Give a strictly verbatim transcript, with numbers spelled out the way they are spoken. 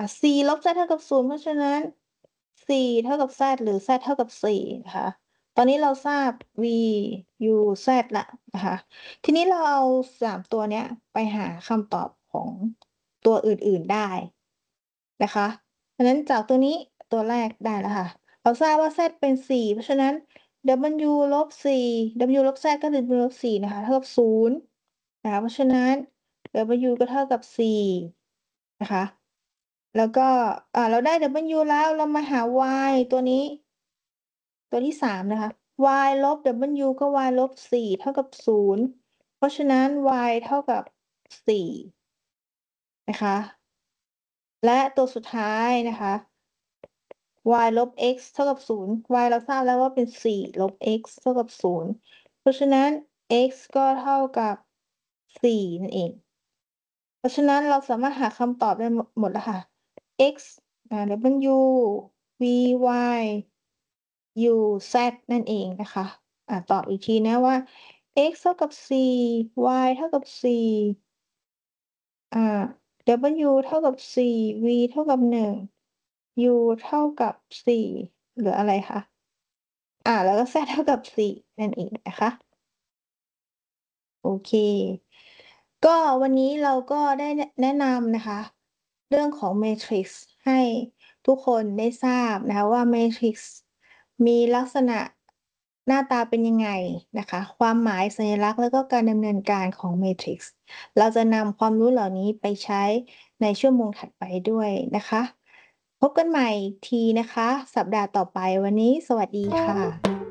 C ลบ Z เท่ากับศูนย์เพราะฉะนั้น C เท่ากับ Z หรือ Z เท่ากับสี่นะคะ ตอนนี้เราทราบ V U Z แล้วนะคะ ทีนี้เราเอา สาม ตัวเนี้ยไปหาคำตอบของตัวอื่น ๆ ได้นะคะ เพราะฉะนั้นจากตัวนี้ตัวแรกได้แล้วค่ะ เราทราบว่า Z เป็น สี่ เพราะฉะนั้น W ลบ สี่ W ลบ Z ก็คือ W ลบ สี่ นะคะเท่ากับ ศูนย์ นะคะ เพราะฉะนั้น W ก็เท่ากับ สี่ นะคะ แล้วก็ อ่า เราได้ W แล้วเรามาหา Y ตัวนี้ ตัวที่ สาม นะคะ Y ลบ W ก็ Y ลบ สี่ เท่ากับ ศูนย์ เพราะฉะนั้น Y เท่ากับ สี่ นะคะ และตัวสุดท้ายนะคะ Y ลบ X เท่ากับ ศูนย์ Y เราทราบแล้วว่าเป็น สี่ ลบ X เท่ากับ ศูนย์ เพราะฉะนั้น X ก็เท่ากับ สี่ นั่นเอง เพราะฉะนั้นเราสามารถหาคำตอบได้ หมด หมดแล้วค่ะ X อ่า W V Y U Z นั่นเองนะคะ อ่า ตอบอีกทีนะว่า X เท่ากับ สี่ Y เท่ากับ สี่ อ่า W เท่ากับ สี่ V เท่ากับ หนึ่ง U เท่ากับ สี่ เหลืออะไรคะ? อ่า แล้วก็ Z เท่ากับ สี่ นั่นเองนะคะ โอเค ก็วันนี้เราก็ได้แนะ แนะนำนะคะ เรื่องของ Matrix ให้ทุกคนได้ทราบนะคะว่า Matrix มีลักษณะหน้าตาเป็นยังไงนะคะ ความหมาย สัญลักษณ์ แล้วก็การดำเนินการของ Matrix เราจะนำความรู้เหล่านี้ไปใช้ในชั่วโมงถัดไปด้วยนะคะ พบกันใหม่อีกทีนะคะ สัปดาห์ต่อไป วันนี้สวัสดีค่ะ